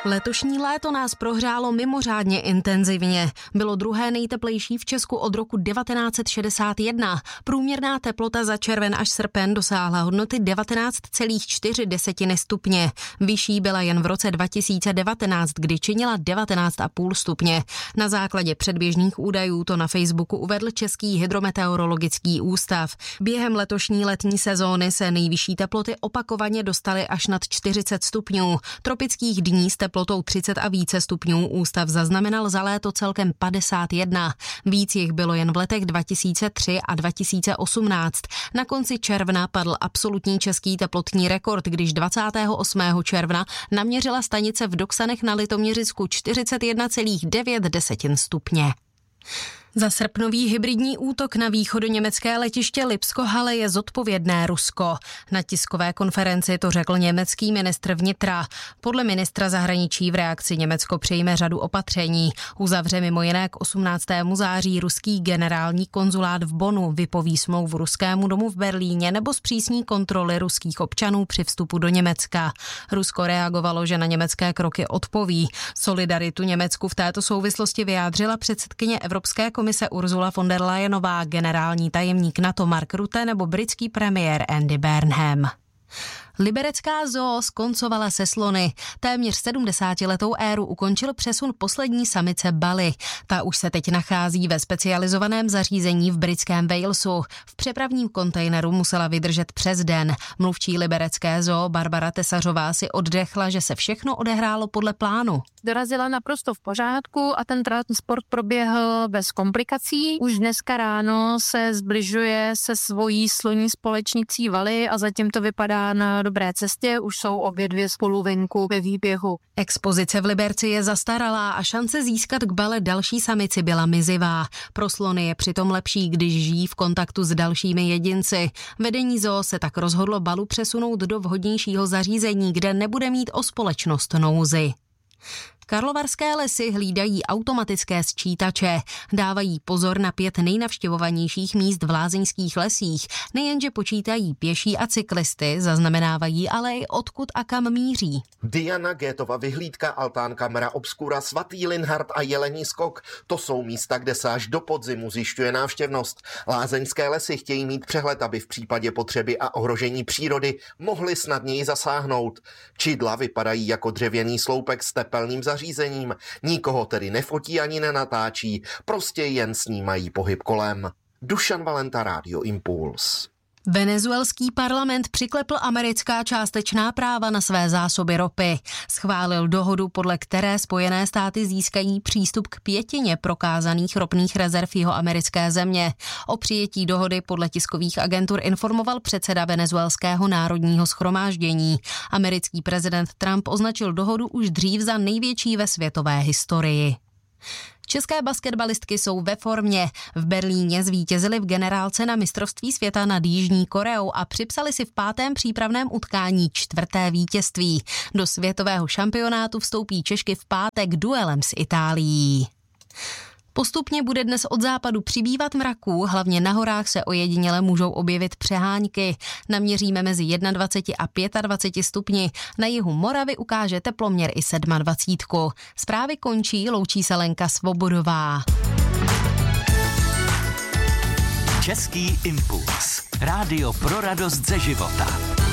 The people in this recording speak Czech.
Letošní léto nás prohřálo mimořádně intenzivně. Bylo druhé nejteplejší v Česku od roku 1961. Průměrná teplota za červen až srpen dosáhla hodnoty 19,4 stupně. Vyšší byla jen v roce 2019, kdy činila 19,5 stupně. Na základě předběžných údajů to na Facebooku uvedl Český hydrometeorologický ústav. Během letošní letní sezóny se nejvyšší teploty opakovaně dostaly až nad 40 stupňů. Tropických dní s teplotou 30 a více stupňů ústav zaznamenal za léto celkem 51. Víc jich bylo jen v letech 2003 a 2018. Na konci června padl absolutní český teplotní rekord, když 28. června naměřila stanice v Doksanech na Litoměřicku 41,9 stupně. Za srpnový hybridní útok na východoněmecké letiště Lipsko-Halle je zodpovědné Rusko. Na tiskové konferenci to řekl německý ministr vnitra. Podle ministra zahraničí v reakci Německo přijme řadu opatření. Uzavře mimo jiné k 18. září ruský generální konzulát v Bonnu, vypoví smlouvu ruskému domu v Berlíně nebo zpřísní kontroly ruských občanů při vstupu do Německa. Rusko reagovalo, že na německé kroky odpoví. Solidaritu Německu v této souvislosti vyjádřila předsedkyně Evropské komise Ursula von der Leyenová, generální tajemník NATO Mark Rutte nebo britský premiér Andy Burnham. Liberecká zoo skoncovala se slony. Téměř 70letou éru ukončil přesun poslední samice Bali. Ta už se teď nachází ve specializovaném zařízení v britském Walesu. V přepravním kontejneru musela vydržet přes den. Mluvčí liberecké zoo Barbara Tesařová si oddechla, že se všechno odehrálo podle plánu. Dorazila naprosto v pořádku a ten transport proběhl bez komplikací. Už dneska ráno se zbližuje se svojí sloní společnicí Vali a zatím to vypadá na dobré cestě, už jsou obě dvě spolu venku ve výběhu. Expozice v Liberci je zastaralá a šance získat k Bale další samici byla mizivá. Pro slony je přitom lepší, když žijí v kontaktu s dalšími jedinci. Vedení zoo se tak rozhodlo Balu přesunout do vhodnějšího zařízení, kde nebude mít o společnost nouzy. Karlovarské lesy hlídají automatické sčítače. Dávají pozor na 5 nejnavštěvovanějších míst v lázeňských lesích. Nejenže počítají pěší a cyklisty, zaznamenávají ale i odkud a kam míří. Diana Gétova vyhlídka, Altán Camera Obscura, Svatý Linhart a Jelení skok. To jsou místa, kde se až do podzimu zjišťuje návštěvnost. Lázeňské lesy chtějí mít přehled, aby v případě potřeby a ohrožení přírody mohli snadněji zasáhnout. Čidla vypadají jako dřevěný sloupek s tepelným zařízením. Nikoho tedy nefotí ani nenatáčí, prostě jen snímají pohyb kolem. Dušan Valenta, Rádio Impuls. Venezuelský parlament přiklepl americká částečná práva na své zásoby ropy. Schválil dohodu, podle které Spojené státy získají přístup k 5 prokázaných ropných rezerv jihoamerické země. O přijetí dohody podle tiskových agentur informoval předseda venezuelského národního shromáždění. Americký prezident Trump označil dohodu už dřív za největší ve světové historii. České basketbalistky jsou ve formě. V Berlíně zvítězily v generálce na mistrovství světa nad Jižní Koreou a připsali si v 5. přípravném utkání 4. vítězství. Do světového šampionátu vstoupí Češky v pátek duelem s Itálií. Postupně bude dnes od západu přibývat mraků, hlavně na horách se ojediněle můžou objevit přehánky. Naměříme mezi 21 a 25 stupni. Na jihu Moravy ukáže teploměr i 27. Zprávy končí, loučí se Lenka Svobodová. Český impuls. Rádio pro radost ze života.